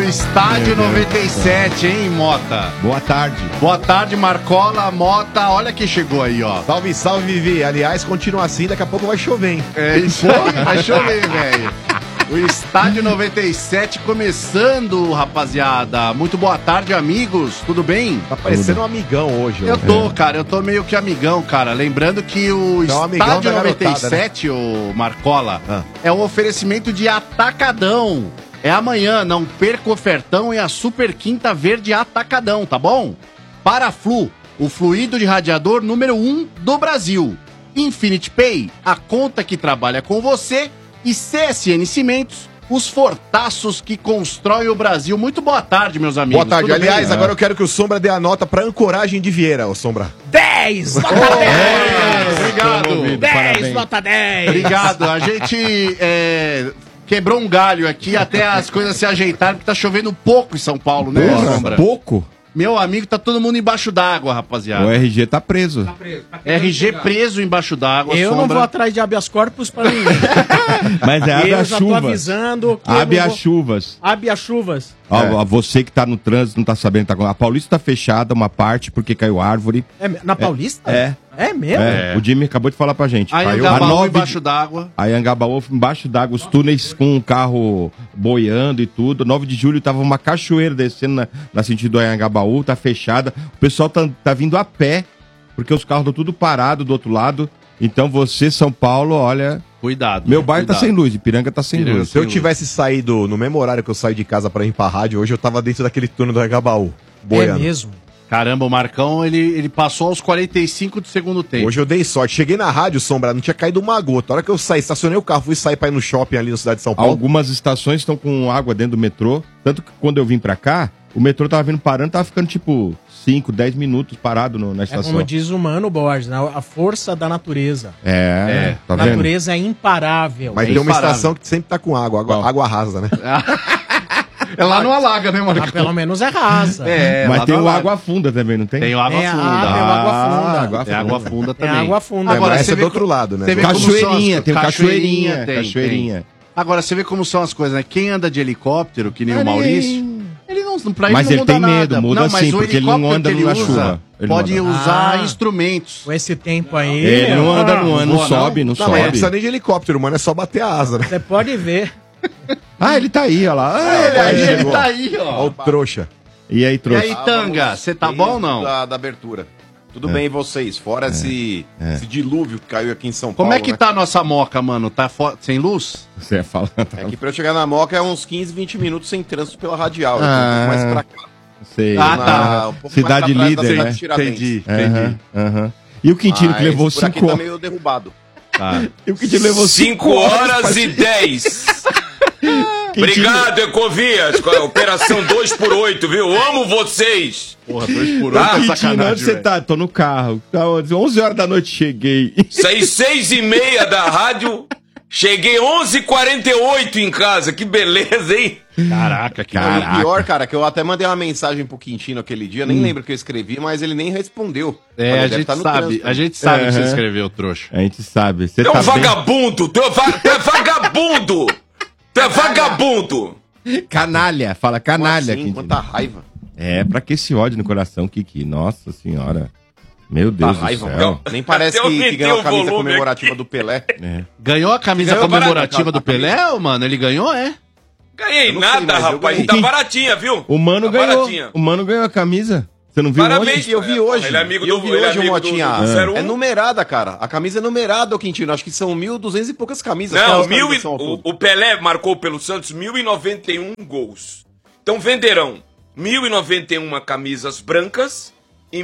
Estádio 97, hein, Mota? Boa tarde. Boa tarde, Marcola, Mota. Olha quem chegou aí, ó. Salve, salve, Vivi. Aliás, continua assim, daqui a pouco vai chover, hein? É isso aí, vai chover, velho. O Estádio 97 começando, rapaziada. Muito boa tarde, amigos. Tudo bem? Tá parecendo um amigão hoje. Eu tô, cara. Eu tô meio que amigão, cara. Lembrando que o Estádio 97, né? O Marcola, é um oferecimento de Atacadão. É amanhã, não perca o ofertão e a Super Quinta Verde Atacadão, tá bom? Paraflu, o fluido de radiador número 1 do Brasil. Infinity Pay, a conta que trabalha com você. E CSN Cimentos, os fortaços que constroem o Brasil. Muito boa tarde, meus amigos. Boa tarde. Tudo Aliás, bem? agora eu quero que o Sombra dê a nota pra ancoragem de Vieira, ô Sombra. 10! Nota 10! Obrigado. 10, nota 10! Obrigado. A gente quebrou um galho aqui até as coisas se ajeitarem, porque tá chovendo pouco em São Paulo, né, Sombra? Pouco? Meu amigo, tá todo mundo embaixo d'água, rapaziada. O RG tá preso. RG preso embaixo d'água, Eu Sombra. não vou atrás de habeas corpus pra ninguém. Mas é Eu já tô habeas-chuvas. avisando que Habeas-chuvas. Habeas-chuvas. Ó, você que tá no trânsito, não tá sabendo, a Paulista tá fechada, uma parte, porque caiu árvore. Na Paulista? É. É mesmo? É. O Jimmy acabou de falar pra gente. Aí Caiu Angabaú embaixo d'água. Aí Angabaú embaixo d'água, os túneis com o carro boiando e tudo. 9 de julho tava uma cachoeira descendo na sentido do Anhangabaú, tá fechada. O pessoal tá vindo a pé, porque os carros estão tudo parados do outro lado. Então você, São Paulo, olha... Cuidado. Meu bairro tá sem luz, Ipiranga tá sem luz. Se eu tivesse saído no mesmo horário que eu saí de casa pra ir pra rádio, hoje eu tava dentro daquele túnel do Anhangabaú, boiando. É mesmo? Caramba, o Marcão, ele passou aos 45 do segundo tempo. Hoje eu dei sorte. Cheguei na rádio, Sombra, não tinha caído uma gota. A hora que eu saí, estacionei o carro, fui sair pra ir no shopping ali na cidade de São Paulo. Algumas estações estão com água dentro do metrô. Tanto que quando eu vim pra cá, o metrô tava vindo parando, tava ficando tipo 5, 10 minutos parado na É estação. como diz o Mano Borges, né? A força da natureza. Tá A vendo? natureza é imparável. Mas tem uma estação que sempre tá com água rasa, né? É lá no Alaga, né, Marcão? Mas pelo menos é rasa. Mas tem o Água Funda também, não tem? Tem o Água Funda. Tem água funda. Tem água funda Tem também. água funda. Agora, Essa você é vê do outro lado, né? você vê como Cachoeirinha, são as- tem o Cachoeirinha. tem. Cachoeirinha. Agora, você vê como são as coisas, né? Quem anda de helicóptero, que nem o Maurício, ele não, pra Mas não ele muda tem medo, nada. muda Não, mas sim, o porque ele não helicóptero anda que ele na usa chuva. Ele não pode anda. usar instrumentos. Com esse tempo aí... Ele não anda no ano, não boa, sobe, não Não, mas não sobe. precisa nem de helicóptero, mano. É só bater a asa, né? Você pode ver. Ah, ele tá aí, olha lá. Aí Ele chegou. tá aí, Ó ó. o trouxa. E aí, E trouxe. aí, Tanga, você tá bom ou não? Da abertura. Tudo bem, e vocês? Fora esse dilúvio que caiu aqui em São Paulo. Como é que né? tá a nossa moca, mano? Tá sem luz? Você ia falar. É que pra eu chegar na Moca é uns 15, 20 minutos sem trânsito pela radial. Eu tô um Ah. pouco mais pra cá. Sei. Ah, tá. Um pouco Cidade mais pra trás da líder, cidade né? de Tiradentes. Entendi. Aham, aham. E o Quintino que Mas levou por aqui 5 tá horas. meio derrubado. Tá. E o Quintino levou 5 horas e 10. Obrigado, Ecovias, com a operação 2x8, viu? Amo vocês. Porra, 2 por 8 Tá? é Quintino, sacanagem, onde você velho. tá? Tô no carro. Tá onde? 11 horas da noite cheguei. Saí 6h30 da rádio, cheguei 11h48 em casa. Que beleza, hein? Caraca, que E cara. pior, cara, que eu até mandei uma mensagem pro Quintino aquele dia, nem lembro o que eu escrevi, mas ele nem respondeu. É, Falei, a deve gente tá no sabe. trânsito. A gente sabe que você Aham. escreveu, trouxa. A gente sabe. Você Tu é tá um vagabundo, tu é vagabundo. Tu é vagabundo. bem? Canalha. Fala Como canalha, assim? Quintino. Quanta raiva. É, pra que esse ódio no coração, Kiki? Nossa senhora. Meu Deus Quanta raiva, do céu. mano. Nem parece Até eu que aumentei ganhou o a camisa volume comemorativa do Pelé. Ganhou a camisa Ganhou comemorativa barato, do Pelé, ô, mano? Ele ganhou, é? Ganhei Eu não sei, nada, mas eu rapaz. ganhei. Tá baratinha, viu? O Mano Tá ganhou. baratinha. O Mano ganhou a camisa. Você não viu Parabéns. E eu vi hoje. Ele é amigo eu do- vi ele é hoje, amigo Motinha. do 01. É numerada, cara. A camisa é numerada, ô Quintino. Acho que são 1.200 e poucas camisas. Não, Quantas camisas são ao todo? o Pelé marcou pelo Santos 1.091 gols. Então venderão 1.091 camisas brancas e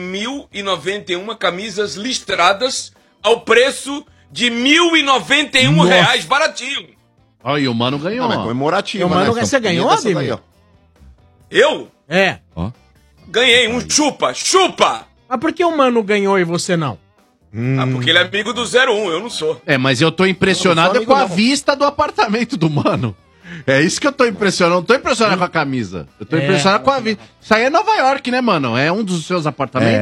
1.091 camisas listradas ao preço de R$ 1.091 reais, baratinho. Olha, e o mano ganhou. Não, é ó. comemorativa, O Mano, né? você ganhou, Dessa daí, Ademir? ó. Eu É. ganhei um chupa. Mas por que o Mano ganhou e você não? Ah, porque ele é amigo do 01, eu não sou. É, mas eu tô impressionado Não, não sou com a amigo, não. vista do apartamento do mano. É isso que eu tô impressionado. Não tô impressionado com a camisa. Eu tô impressionado com a vista. Isso aí é Nova York, né, mano? É um dos seus apartamentos.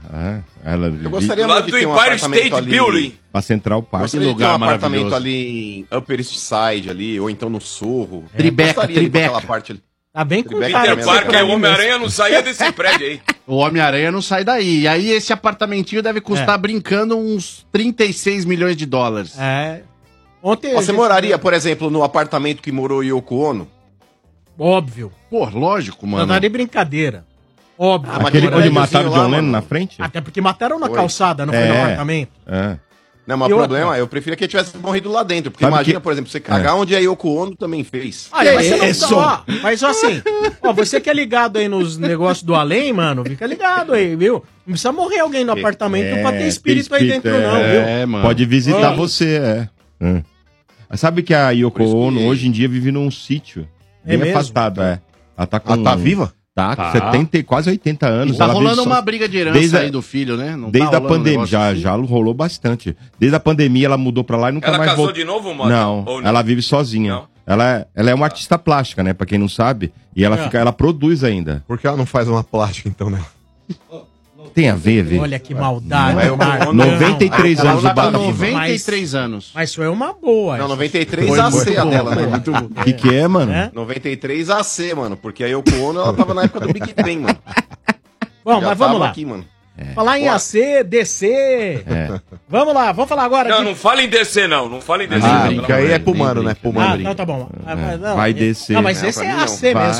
Ela Eu gostaria Do lado muito de do ter um Empire apartamento State ali. Building. pra Central Park. Gostaria de ter lugar um apartamento maravilhoso. ali em Upper East Side ali, ou então no Sorro. Tribeca, Gostaria de ir pra Tribeca. aquela parte ali. Tá bem com Peter cara de ser Parker, por ali o Homem-Aranha mesmo. não saía desse prédio aí. O Homem-Aranha não sai daí. E aí esse apartamentinho deve custar brincando uns 36 milhões de dólares. É. Ontem Você moraria, por exemplo, no apartamento que morou Yoko Ono? Óbvio. Pô, lógico, Não mano. tá de brincadeira. Óbvio. Ah, mas Aquele que onde prédiozinho mataram o lá, John Lennon mano. na frente? Até porque mataram na Foi. calçada, não foi no apartamento. É. Não, mas E o outra? problema, eu preferia que ele tivesse morrido lá dentro. Porque Sabe imagina, que- por exemplo, você cagar onde a Yoko Ono também fez. Olha, mas você Isso. não tá, ó, mas assim, ó, você que é ligado aí nos negócios do além, mano, fica ligado aí, viu? Não precisa morrer alguém no apartamento pra ter espírito aí dentro, não, viu? É, mano. Pode visitar Ó. você, Mas sabe que a Yoko Por isso que- Ono hoje em dia vive num sítio É bem mesmo? afastado, Ela tá com... Ela tá viva? Tá, com Tá. 70 e quase 80 anos. E tá ela vive rolando só- uma briga de herança desde a- aí do filho, né? Não Desde tá a rolando um pandemia, negócio assim? já rolou bastante. Desde a pandemia ela mudou pra lá e nunca Ela mais casou voltou. de novo, Mota? Não, Ou não? ela vive sozinha. Não? Ela é uma artista plástica, né? Pra quem não sabe. E ela produz ainda. Por que ela não faz uma plástica, então, né? Tem a ver. Olha que maldade. Não, eu- Marcão. 93 Ela anos não o tá Bata. com 93 anos. Mas isso é uma boa. Não, essa. 93 Foi AC a bom. dela, né? O que é, mano? É? 93 AC, mano. Porque a Yoko Ono, ela tava na época do Big Bang, mano. Bom, Já mas vamos tava lá. aqui, mano. Falar em Bora. AC, DC. Vamos lá, vamos falar agora Não, de... não fala em descer, não. Não fala em descer. Ah, pelo que aí amor é de pro nem mano, né? brinca, Pro nem mano. Ah, brinca. então tá bom. Não, Vai descer. Não, mas Não, esse pra é mim não. AC mesmo.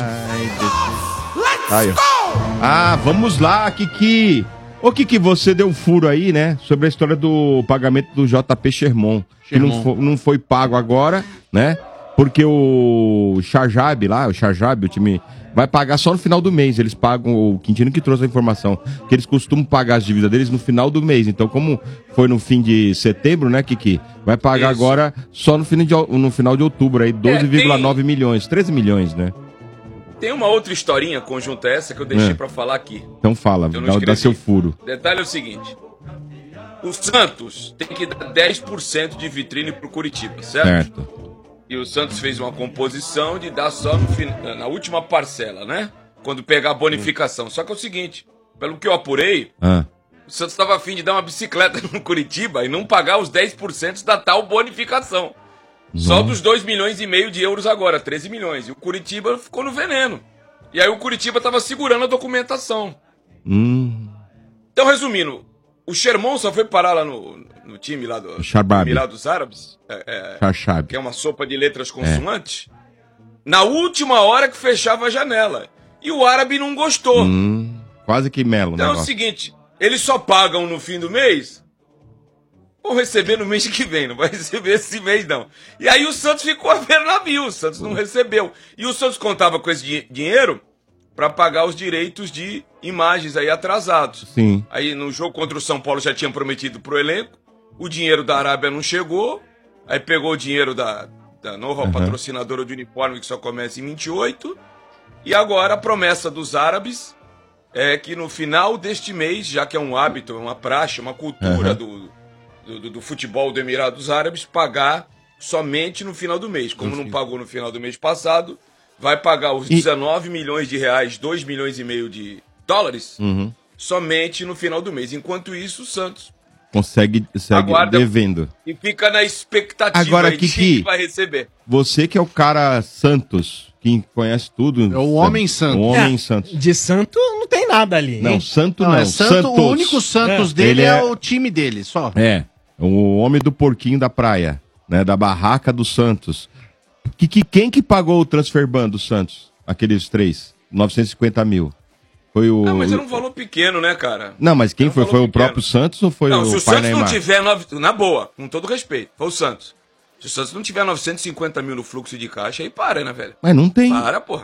Aí, ó. Vamos lá, Kiki. Ô, Kiki, você deu um furo aí, né? Sobre a história do pagamento do JP Sherman. Que não foi pago agora, né? Porque o Charjab lá, o time, vai pagar só no final do mês. Eles pagam, o Quintino que trouxe a informação, que eles costumam pagar as dívidas deles no final do mês. Então, como foi no fim de setembro, né, Kiki? Vai pagar Isso. agora só no final de outubro, aí 12,9 milhões, 13 milhões, né? Tem uma outra historinha conjunta a essa que eu deixei pra falar aqui. Então fala, Eu não dá escrevi. seu furo. Detalhe é o seguinte. O Santos tem que dar 10% de vitrine pro Curitiba, certo? Certo. E o Santos fez uma composição de dar só na última parcela, né? Quando pegar a bonificação. Só que é o seguinte, pelo que eu apurei, Ah, o Santos estava afim de dar uma bicicleta no Curitiba e não pagar os 10% da tal bonificação. Só dos 2,5 milhões de euros agora, 13 milhões. E o Curitiba ficou no veneno. E aí o Curitiba estava segurando a documentação. Então, resumindo, o Sherman só foi parar lá no time lá do Shabab. Emirados Árabes, Charchab. que é uma sopa de letras consoantes, na última hora que fechava a janela. E o árabe não gostou. Quase que melo, Então é o negócio. seguinte, eles só pagam no fim do mês, vão receber no mês que vem, não vai receber esse mês não. E aí o Santos ficou a ver navio, o Santos não recebeu. E o Santos contava com esse dinheiro para pagar os direitos de imagens aí atrasados. Sim. Aí no jogo contra o São Paulo já tinha prometido pro elenco, o dinheiro da Arábia não chegou, aí pegou o dinheiro da nova patrocinadora de uniforme que só começa em 28, e agora a promessa dos árabes é que no final deste mês, já que é um hábito, uma praxe, uma cultura do futebol do Emirados Árabes, pagar somente no final do mês. Como não pagou no final do mês passado, vai pagar os 19 milhões de reais, 2,5 milhões de dólares, somente no final do mês. Enquanto isso, o Santos Segue Aguarda. devendo. e fica na expectativa Agora, aí de Kiki, quem vai receber. Você que é o cara Santos, que conhece tudo. É o homem santo. O homem É, santo. De santo não tem nada ali. Não, hein? santo Não, não. é santo, Santos. o único Santos É. dele Ele é é- o time dele, só. É, o homem do porquinho da praia, né? Da barraca do Santos. Quem que pagou o transfer ban do Santos? Aqueles 950 mil. Foi o... Não, mas era um valor pequeno, né, cara? Não, mas quem Era um foi? valor Foi o pequeno. próprio Santos ou foi Não, o se o pai Santos não Neymar? tiver, na boa, com todo respeito, foi o Santos. Se o Santos não tiver 950 mil no fluxo de caixa, aí para, né, velho? Mas não tem. Para, porra.